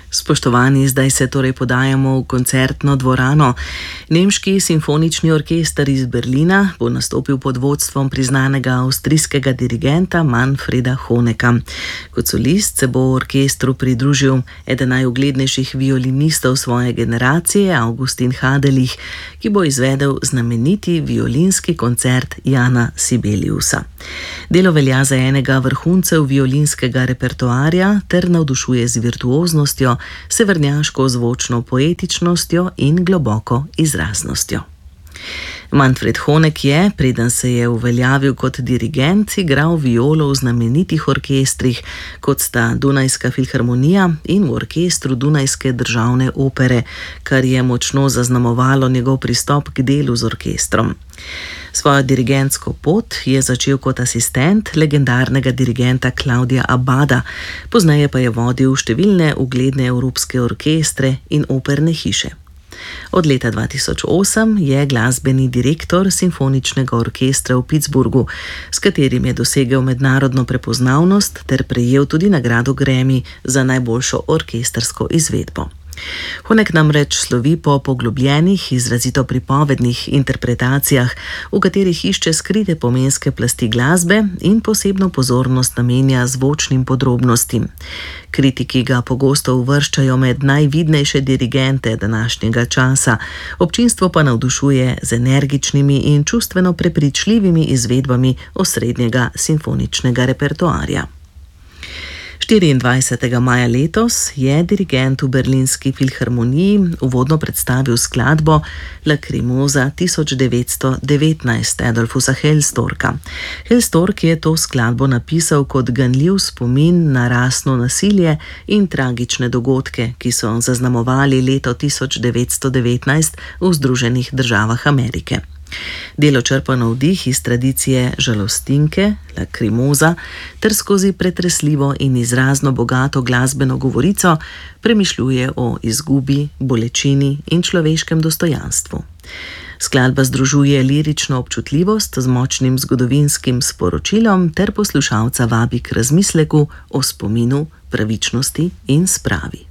Spoštovani, zdaj se torej podajamo v koncertno dvorano. Nemški simfonični orkester iz Berlina bo nastopil pod vodstvom priznanega avstrijskega dirigenta Manfreda Honeka. Kot solist se bo orkestru pridružil eden najuglednejših violinistov svoje generacije, Augustin Hadelih, ki bo izvedel znameniti violinski koncert Jana Sibeliusa. Delo velja za enega vrhuncev violinskega repertoarja ter navdušuje z virtuoznostjo, severnjaško zvočno poetičnostjo in globoko izraznostjo. Manfred Honek je, preden se je uveljavil kot dirigent, igral violo v znamenitih orkestrih, kot sta Dunajska filharmonija in v orkestru Dunajske državne opere, kar je močno zaznamovalo njegov pristop k delu z orkestrom. Svojo dirigentsko pot je začel kot asistent legendarnega dirigenta Claudia Abbada, pozneje pa je vodil številne ugledne evropske orkestre in operne hiše. Od leta 2008 je glasbeni direktor simfoničnega orkestra v Pittsburghu, s katerim je dosegel mednarodno prepoznavnost ter prejel tudi nagrado Grammy za najboljšo orkestrsko izvedbo. Honek namreč slovi po poglobljenih, izrazito pripovednih interpretacijah, v katerih išče skrite pomenske plasti glasbe in posebno pozornost namenja zvočnim podrobnostim. Kritiki ga pogosto uvrščajo med najvidnejše dirigente današnjega časa, občinstvo pa navdušuje z energičnimi in čustveno prepričljivimi izvedbami osrednjega simfoničnega repertoarja. 24. maja letos je dirigent v Berlinski filharmoniji uvodno predstavil skladbo Lacrimosa 1919 Adolfusa Hellstorka. Hellstork je to skladbo napisal kot ganljiv spomin na rasno nasilje in tragične dogodke, ki so zaznamovali leto 1919 v Združenih državah Amerike. Delo črpa navdih iz tradicije žalostinke, Lacrimosa, ter skozi pretresljivo in izrazno bogato glasbeno govorico premišljuje o izgubi, bolečini in človeškem dostojanstvu. Skladba združuje lirično občutljivost z močnim zgodovinskim sporočilom ter poslušalca vabi k razmisleku o spominu, pravičnosti in spravi.